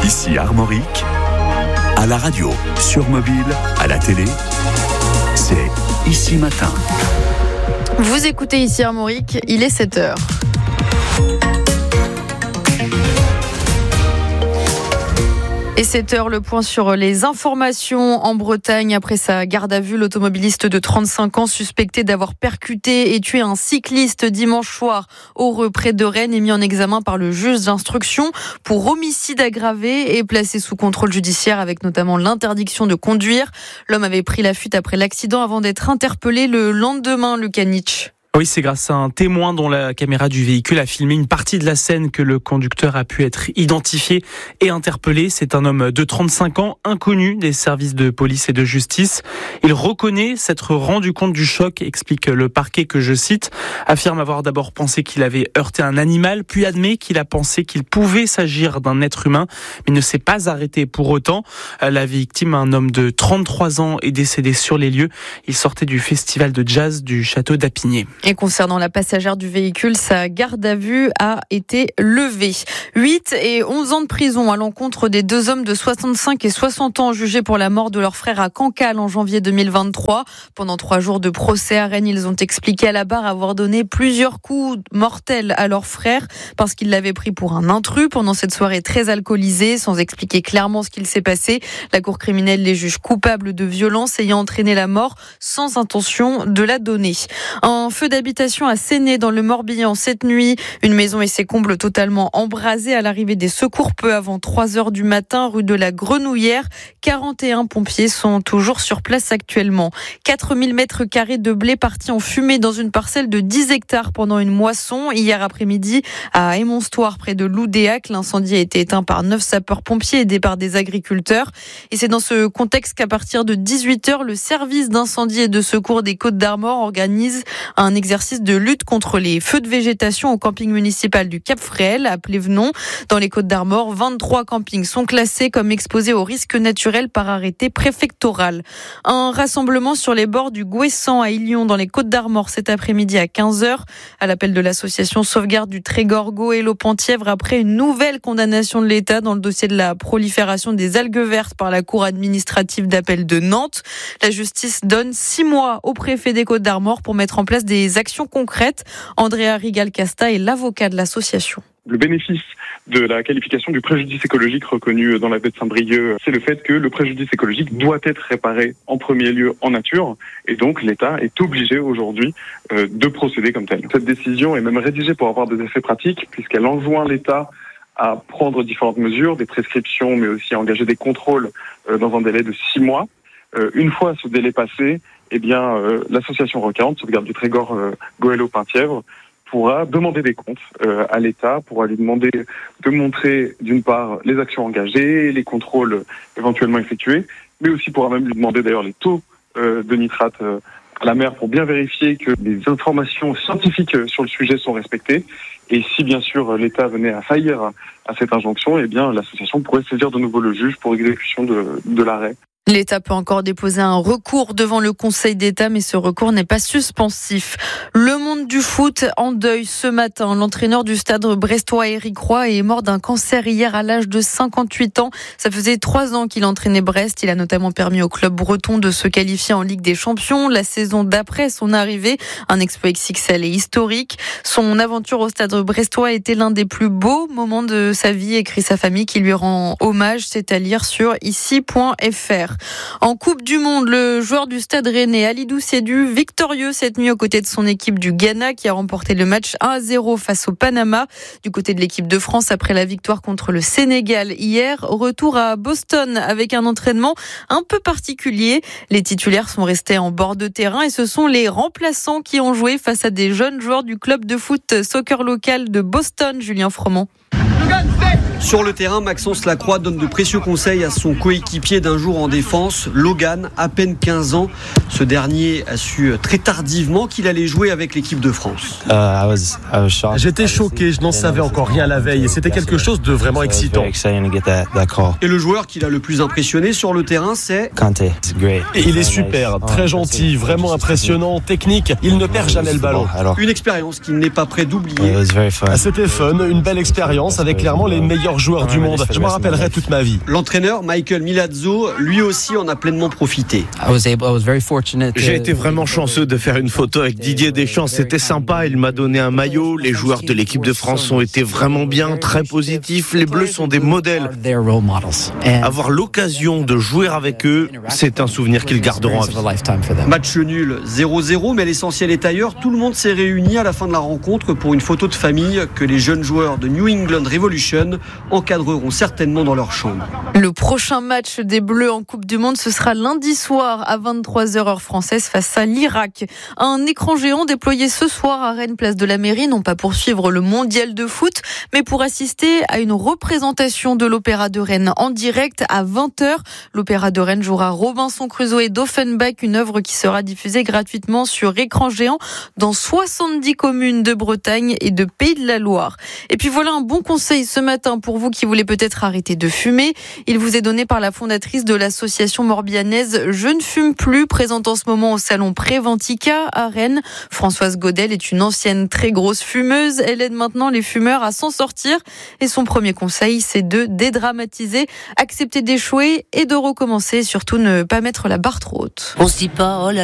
Ici Armorique, à la radio, sur mobile, à la télé, c'est Ici Matin. Vous écoutez Ici Armorique, il est 7h. Et 7h, le point sur les informations en Bretagne. Après sa garde à vue, l'automobiliste de 35 ans suspecté d'avoir percuté et tué un cycliste dimanche soir au Reux près de Rennes est mis en examen par le juge d'instruction pour homicide aggravé et placé sous contrôle judiciaire avec notamment l'interdiction de conduire. L'homme avait pris la fuite après l'accident avant d'être interpellé le lendemain, Lucas Nietzsche. Oui, c'est grâce à un témoin dont la caméra du véhicule a filmé une partie de la scène que le conducteur a pu être identifié et interpellé. C'est un homme de 35 ans, inconnu des services de police et de justice. Il reconnaît s'être rendu compte du choc, explique le parquet que je cite, affirme avoir d'abord pensé qu'il avait heurté un animal, puis admet qu'il a pensé qu'il pouvait s'agir d'un être humain, mais ne s'est pas arrêté pour autant. La victime, un homme de 33 ans, est décédé sur les lieux. Il sortait du festival de jazz du château d'Apigné. Et concernant la passagère du véhicule, sa garde à vue a été levée. 8 et 11 ans de prison à l'encontre des deux hommes de 65 et 60 ans jugés pour la mort de leur frère à Cancale en janvier 2023. Pendant 3 jours de procès à Rennes, ils ont expliqué à la barre avoir donné plusieurs coups mortels à leur frère parce qu'ils l'avaient pris pour un intrus pendant cette soirée très alcoolisée, sans expliquer clairement ce qu'il s'est passé. La cour criminelle les juge coupables de violence ayant entraîné la mort sans intention de la donner. Un feu d'habitation à Séné dans le Morbihan cette nuit. Une maison et ses combles totalement embrasés à l'arrivée des secours peu avant 3h du matin, rue de la Grenouillère. 41 pompiers sont toujours sur place actuellement. 4000 mètres carrés de blé partis en fumée dans une parcelle de 10 hectares pendant une moisson. Hier après-midi, à Émonstoir, près de Loudéac, l'incendie a été éteint par 9 sapeurs-pompiers aidés par des agriculteurs. Et c'est dans ce contexte qu'à partir de 18h, le service d'incendie et de secours des Côtes-d'Armor organise un exercice de lutte contre les feux de végétation au camping municipal du Cap-Fréhel à Plévenon. Dans les Côtes-d'Armor, 23 campings sont classés comme exposés aux risques naturels par arrêté préfectoral. Un rassemblement sur les bords du Gouessant à Illion dans les Côtes-d'Armor cet après-midi à 15h à l'appel de l'association Sauvegarde du Trégor Goëlo-Penthièvre après une nouvelle condamnation de l'État dans le dossier de la prolifération des algues vertes par la Cour administrative d'appel de Nantes. La justice donne 6 mois au préfet des Côtes-d'Armor pour mettre en place des actions concrètes. Andrea Rigal-Casta est l'avocat de l'association. Le bénéfice de la qualification du préjudice écologique reconnu dans la baie de Saint-Brieuc, c'est le fait que le préjudice écologique doit être réparé en premier lieu en nature, et donc l'État est obligé aujourd'hui de procéder comme tel. Cette décision est même rédigée pour avoir des effets pratiques, puisqu'elle enjoint l'État à prendre différentes mesures, des prescriptions, mais aussi à engager des contrôles dans un délai de 6 mois. Une fois ce délai passé, l'association Roquante, Sauvegarde du Trégor Goëlo-Penthièvre, pourra demander des comptes à l'État, pourra lui demander de montrer d'une part les actions engagées, les contrôles éventuellement effectués, mais aussi pourra même lui demander d'ailleurs les taux de nitrate à la mer pour bien vérifier que les informations scientifiques sur le sujet sont respectées. Et si bien sûr l'État venait à faillir à cette injonction, l'association pourrait saisir de nouveau le juge pour exécution de l'arrêt. L'État peut encore déposer un recours devant le Conseil d'État, mais ce recours n'est pas suspensif. Le monde du foot en deuil ce matin. L'entraîneur du stade brestois, Éric Roy, est mort d'un cancer hier à l'âge de 58 ans. Ça faisait 3 ans qu'il entraînait Brest. Il a notamment permis au club breton de se qualifier en Ligue des Champions la saison d'après son arrivée. Un exploit XXL et historique. Son aventure au stade brestois était l'un des plus beaux moments de sa vie, écrit sa famille qui lui rend hommage. C'est à lire sur ici.fr. En Coupe du Monde, le joueur du Stade Rennais, Alidou Seidu, victorieux cette nuit aux côtés de son équipe du Ghana qui a remporté le match 1-0 face au Panama. Du côté de l'équipe de France, après la victoire contre le Sénégal hier, retour à Boston avec un entraînement un peu particulier. Les titulaires sont restés en bord de terrain et ce sont les remplaçants qui ont joué face à des jeunes joueurs du club de foot soccer local de Boston, Julien Froment. Sur le terrain, Maxence Lacroix donne de précieux conseils à son coéquipier d'un jour en défense, Logan, à peine 15 ans. Ce dernier a su très tardivement qu'il allait jouer avec l'équipe de France. J'étais choqué, je n'en savais encore rien la veille et c'était quelque chose de vraiment excitant. Et le joueur qui l'a le plus impressionné sur le terrain, c'est Kanté. Il est super, très gentil, vraiment impressionnant, technique, il ne perd jamais le ballon. Une expérience qu'il n'est pas prêt d'oublier. C'était fun, une belle expérience avec clairement les meilleurs joueurs du monde. Je m'en rappellerai toute ma vie. L'entraîneur Michael Milazzo, lui aussi, en a pleinement profité. J'ai été vraiment chanceux de faire une photo avec Didier Deschamps. C'était sympa, il m'a donné un maillot. Les joueurs de l'équipe de France ont été vraiment bien, très positifs. Les Bleus sont des modèles. Avoir l'occasion de jouer avec eux, c'est un souvenir qu'ils garderont à vie. Match nul 0-0, mais l'essentiel est ailleurs. Tout le monde s'est réuni à la fin de la rencontre pour une photo de famille que les jeunes joueurs de New England Revolution encadreront certainement dans leur chambre. Le prochain match des Bleus en Coupe du Monde, ce sera lundi soir à 23h heure française face à l'Irak. Un écran géant déployé ce soir à Rennes, place de la Mairie, non pas pour suivre le mondial de foot, mais pour assister à une représentation de l'Opéra de Rennes en direct à 20h. L'Opéra de Rennes jouera Robinson Crusoe et d'Offenbach, une œuvre qui sera diffusée gratuitement sur écran géant dans 70 communes de Bretagne et de Pays de la Loire. Et puis voilà un bon conseil ce matin pour vous qui voulez peut-être arrêter de fumer. Il vous est donné par la fondatrice de l'association morbihannaise Je ne fume plus, présente en ce moment au salon Préventica à Rennes. Françoise Godel est une ancienne très grosse fumeuse. Elle aide maintenant les fumeurs à s'en sortir. Et son premier conseil, c'est de dédramatiser, accepter d'échouer et de recommencer. Surtout ne pas mettre la barre trop haute. On se dit pas, oh là